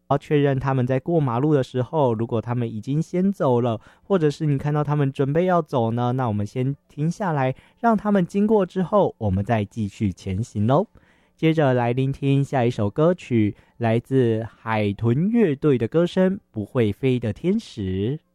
要确认他们在过马路的时候，如果他们已经先走了，或者是你看到他们准备要走呢，那我们先停下来，让他们经过之后，我们再继续前行咯。接着来聆听下一首歌曲，来自海豚乐队的歌声《不会飞的天使》。